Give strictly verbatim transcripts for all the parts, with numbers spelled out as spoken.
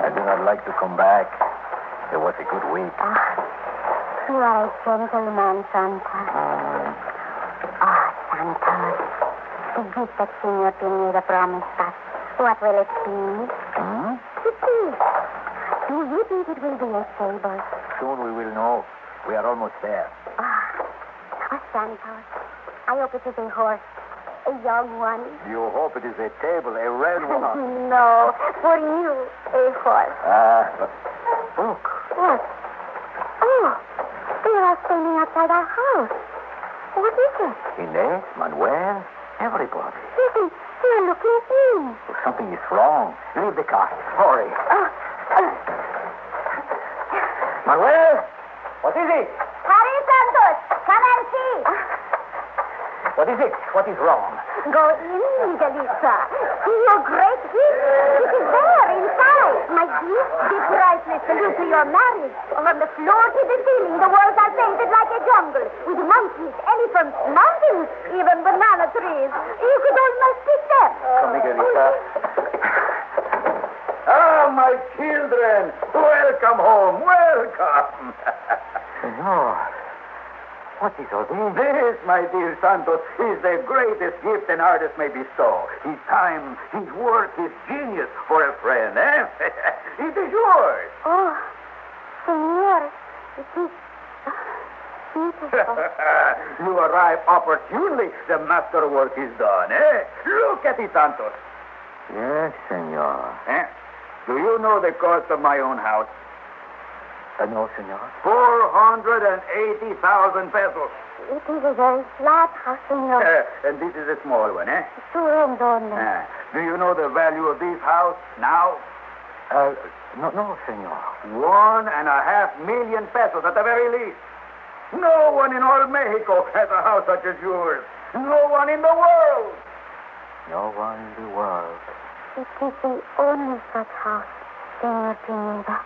I do not like to come back. It was a good week. Ah, you are a gentleman, Santa. Mm. Ah, Santa. The gift that Senor Pineda promised us. What will it be? Hmm? It is. Do you think it will be a table? Soon we will know. We are almost there. Ah, oh, Santos. I hope it is a horse. A young one. You hope it is a table, a red one. No, for you, a horse. Ah, but look. What? Oh, they are standing outside our house. What is it? Inez, Manuel, everybody. Listen, they are looking in. Something is wrong. Leave the car. Hurry. Uh, uh, Manuel, what is it? Harry Santos, come and see. What is it? What is wrong? Go in, Miguelita. See your great gift. It is there inside. My gift, the priceless salute to your marriage. From the floor to the ceiling, the walls are painted like a jungle, with monkeys, elephants, mountains, even banana trees. You could almost pick them. Come, Miguelita. Ah, my children. Welcome home. Welcome. Senor. What is all this? This, my dear Santos, is the greatest gift an artist may bestow. His time, his work, his genius for a friend, eh? It is yours. Oh, Senor, it is beautiful. You arrive opportunely. The masterwork is done, eh? Look at it, Santos. Yes, senor. Eh? Do you know the cost of my own house? Uh, no, senor. Four hundred and eighty thousand pesos. It is a very flat house, Senor. Uh, and this is a small one, eh? Two rooms only. Uh, do you know the value of this house now? Uh, no, no, senor. One and a half million pesos at the very least. No one in all Mexico has a house such as yours. No one in the world. No one in the world. It is the only such house, Senor Pineda.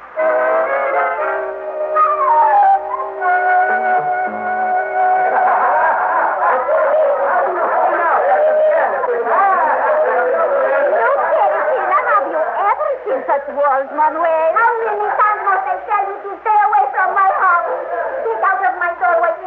Such walls, Manuel. How many times must I tell you to stay away from my house? Get out of my doorway